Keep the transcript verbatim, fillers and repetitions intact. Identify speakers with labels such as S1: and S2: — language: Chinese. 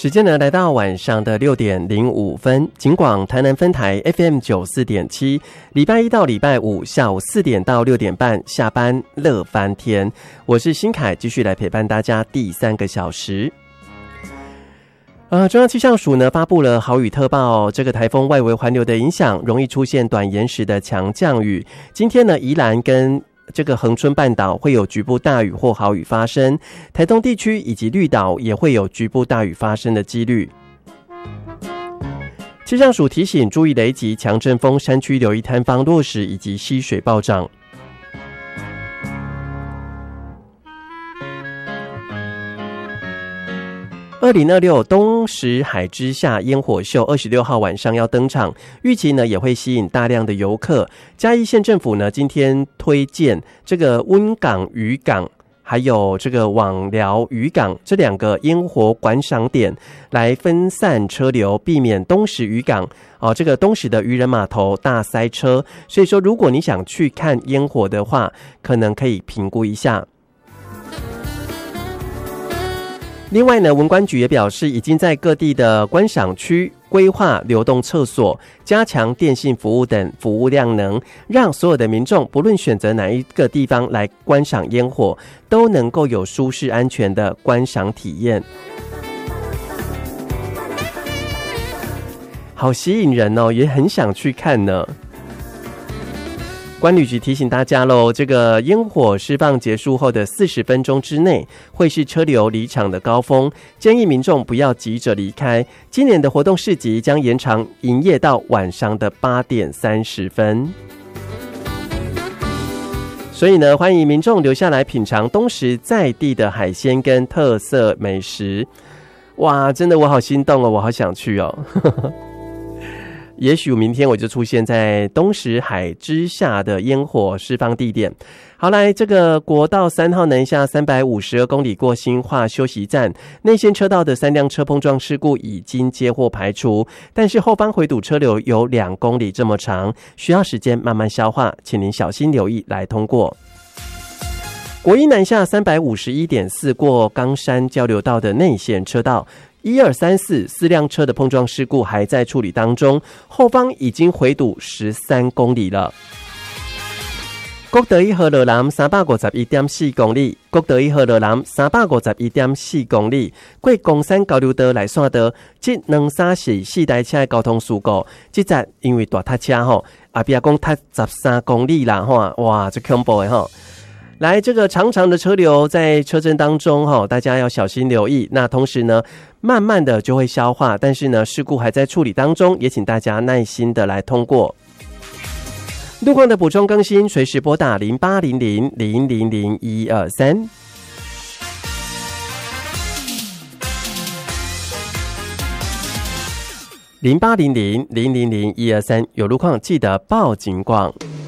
S1: 时间呢来到晚上的六点零五分，警广台南分台 F M 九四点七，礼拜一到礼拜五下午四点到六点半下班乐翻天，我是新凯，继续来陪伴大家第三个小时。呃，中央气象署呢发布了豪雨特报，这个台风外围环流的影响，容易出现短延时的强降雨。今天呢，宜兰跟这个恒春半岛会有局部大雨或豪雨发生，台东地区以及绿岛也会有局部大雨发生的几率。气象署提醒注意雷击、强阵风、山区流易坍方落石以及溪水暴涨。二零二六东石海之下烟火秀二十六号晚上要登场，预期呢也会吸引大量的游客。嘉义县政府呢今天推荐这个温港渔港还有这个网寮渔港这两个烟火观赏点，来分散车流，避免东石渔港哦这个东石的渔人码头大塞车。所以说，如果你想去看烟火的话，可能可以评估一下。另外呢，文管局也表示，已经在各地的观赏区规划流动厕所，加强电信服务等服务量能，让所有的民众不论选择哪一个地方来观赏烟火，都能够有舒适安全的观赏体验。好吸引人哦，也很想去看呢。观旅局提醒大家喽，这个烟火释放结束后的四十分钟之内会是车流离场的高峰，建议民众不要急着离开。今年的活动市集将延长营业到晚上的八点三十分，所以呢，欢迎民众留下来品尝东石在地的海鲜跟特色美食。哇，真的我好心动哦，我好想去哦。也许明天我就出现在东石海之下的烟火释放地点。好，来这个国道三号南下三百五十二公里过新化休息站，内线车道的三辆车碰撞事故已经接获排除，但是后方回堵车流有两公里这么长，需要时间慢慢消化，请您小心留意来通过。国一南下三百五十一点四过冈山交流道的内线车道，一二三四四辆车的碰撞事故还在处理当中，后方已经回堵十三公里了。国道一号路南三百五十一点四公里，国道一号路南三百五十一点四公里，过冈山交流道来线道，这两三是四台车的交通事故，这站因为大塞车吼，后边讲塞十三公里啦吼，哇，这恐怖的吼。来，这个长长的车流在车阵当中哈，大家要小心留意。那同时呢，慢慢的就会消化，但是呢，事故还在处理当中，也请大家耐心的来通过。路况的补充更新，随时拨打零八零零零零零一二三。零八零零零零零一二三，有路况记得报警广。